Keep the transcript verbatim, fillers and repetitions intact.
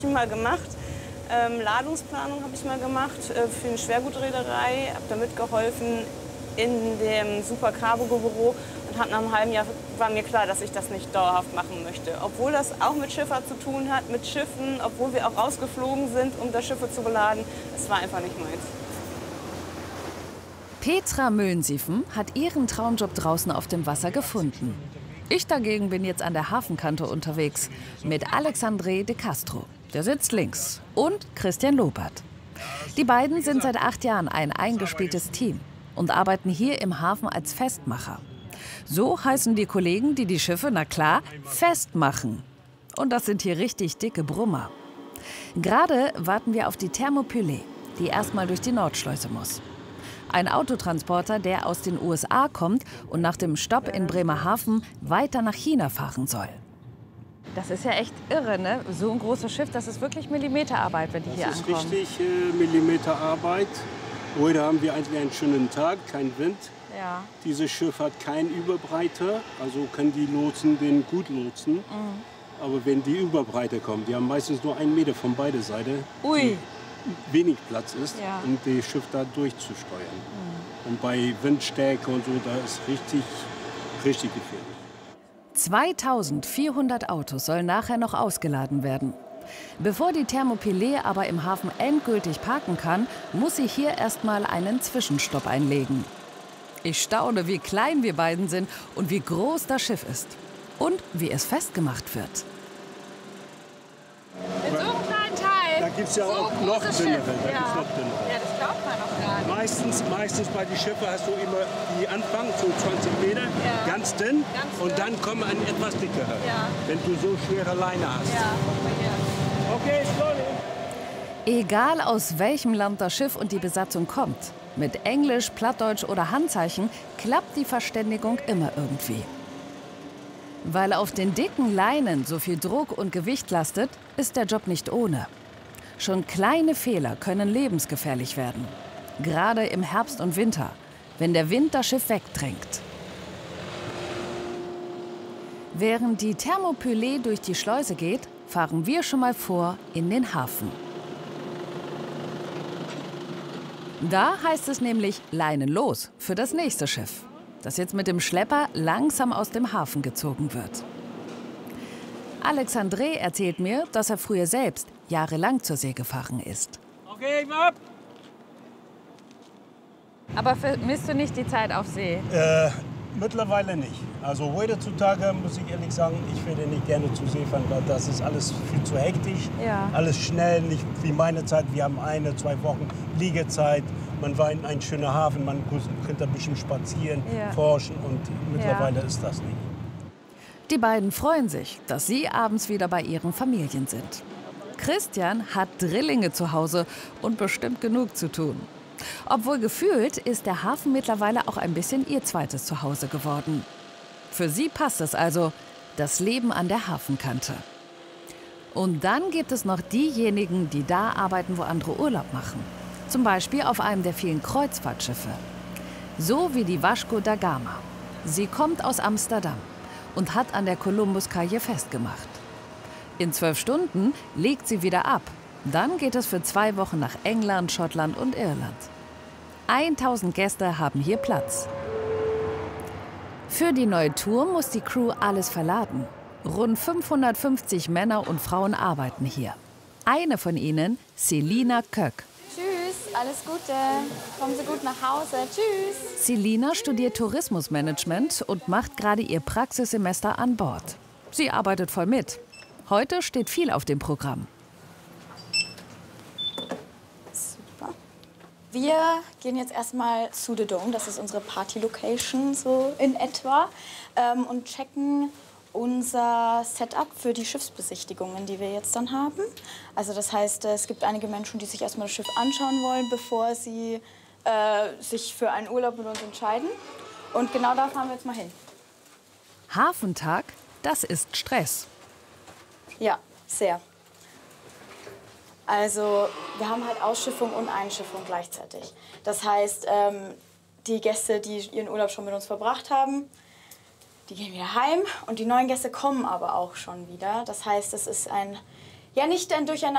Mal gemacht. Ähm, Ladungsplanung habe ich mal gemacht äh, für eine Schwergutreederei, habe da mitgeholfen in dem Super Cargo Büro und hat nach einem halben Jahr war mir klar, dass ich das nicht dauerhaft machen möchte. Obwohl das auch mit Schifffahrt zu tun hat, mit Schiffen, obwohl wir auch rausgeflogen sind, um da Schiffe zu beladen, es war einfach nicht meins. Petra Möllensiefen hat ihren Traumjob draußen auf dem Wasser gefunden. Ich dagegen bin jetzt an der Hafenkante unterwegs mit Alexandre de Castro. Der sitzt links. Und Christian Lobert. Die beiden sind seit acht Jahren ein eingespieltes Team und arbeiten hier im Hafen als Festmacher. So heißen die Kollegen, die die Schiffe, na klar, festmachen. Und das sind hier richtig dicke Brummer. Gerade warten wir auf die Thermopylae, die erstmal durch die Nordschleuse muss. Ein Autotransporter, der aus den U S A kommt und nach dem Stopp in Bremerhaven weiter nach China fahren soll. Das ist ja echt irre, ne? So ein großes Schiff, das ist wirklich Millimeterarbeit, wenn die hier ankommen. Das ist richtig äh, Millimeterarbeit. Heute haben wir eigentlich einen schönen Tag, kein Wind. Ja. Dieses Schiff hat keinen Überbreiter, also können die Lotsen den gut lotsen. Mhm. Aber wenn die Überbreiter kommen, die haben meistens nur einen Meter von beide Seiten. Ui. Wenig Platz ist, ja. um das Schiff da durchzusteuern. Mhm. Und bei Windstärke und so, da ist richtig, richtig gefährlich. zweitausendvierhundert Autos sollen nachher noch ausgeladen werden. Bevor die Thermopylae aber im Hafen endgültig parken kann, muss sie hier erstmal einen Zwischenstopp einlegen. Ich staune, wie klein wir beiden sind und wie groß das Schiff ist. Und wie es festgemacht wird. Mit so einem kleinen Teil. Da gibt es ja so auch noch dünnere. Da ja. gibt's noch dünnere. Ja, das glaubt man noch gar nicht. Meistens, meistens bei den Schiffen hast du immer die Anfang, so zwanzig Meter, Ja. ganz dünn. Ganz und dünn. dann kommen ein etwas dickerer, Ja. wenn du so schwere Leine hast. Ja, guck mal hier. Okay, slowly. Egal aus welchem Land das Schiff und die Besatzung kommt, mit Englisch, Plattdeutsch oder Handzeichen klappt die Verständigung immer irgendwie. Weil auf den dicken Leinen so viel Druck und Gewicht lastet, ist der Job nicht ohne. Schon kleine Fehler können lebensgefährlich werden. Gerade im Herbst und Winter, wenn der Wind das Schiff wegdrängt. Während die Thermopylae durch die Schleuse geht, fahren wir schon mal vor in den Hafen. Da heißt es nämlich Leinen los für das nächste Schiff, das jetzt mit dem Schlepper langsam aus dem Hafen gezogen wird. Alexandre erzählt mir, dass er früher selbst jahrelang zur See gefahren ist. Okay, ab. Aber vermisst du nicht die Zeit auf See? Äh, mittlerweile nicht. Also heutzutage muss ich ehrlich sagen, ich würde nicht gerne zur See fahren, weil das ist alles viel zu hektisch. Ja. Alles schnell, nicht wie meine Zeit. Wir haben eine, zwei Wochen Liegezeit. Man war in ein schöner Hafen, man könnte ein bisschen spazieren, Ja. forschen und mittlerweile Ja. ist das nicht. Die beiden freuen sich, dass sie abends wieder bei ihren Familien sind. Christian hat Drillinge zu Hause und bestimmt genug zu tun. Obwohl gefühlt ist der Hafen mittlerweile auch ein bisschen ihr zweites Zuhause geworden. Für sie passt es also, das Leben an der Hafenkante. Und dann gibt es noch diejenigen, die da arbeiten, wo andere Urlaub machen. Zum Beispiel auf einem der vielen Kreuzfahrtschiffe. So wie die Vasco da Gama. Sie kommt aus Amsterdam und hat an der Kolumbuskaje festgemacht. In zwölf Stunden legt sie wieder ab. Dann geht es für zwei Wochen nach England, Schottland und Irland. tausend Gäste haben hier Platz. Für die neue Tour muss die Crew alles verladen. Rund fünfhundertfünfzig Männer und Frauen arbeiten hier. Eine von ihnen, Selina Köck. Tschüss, alles Gute. Kommen Sie gut nach Hause. Tschüss. Selina studiert Tourismusmanagement und macht gerade ihr Praxissemester an Bord. Sie arbeitet voll mit. Heute steht viel auf dem Programm. Super. Wir gehen jetzt erstmal zu The Dome, das ist unsere Party-Location so in etwa, ähm, und checken unser Setup für die Schiffsbesichtigungen, die wir jetzt dann haben. Also das heißt, es gibt einige Menschen, die sich erstmal das Schiff anschauen wollen, bevor sie äh, sich für einen Urlaub mit uns entscheiden. Und genau da fahren wir jetzt mal hin. Hafentag, das ist Stress. Ja, sehr. Also wir haben halt Ausschiffung und Einschiffung gleichzeitig. Das heißt, ähm, die Gäste, die ihren Urlaub schon mit uns verbracht haben, die gehen wieder heim und die neuen Gäste kommen aber auch schon wieder. Das heißt, es ist ein, ja nicht ein Durcheinander.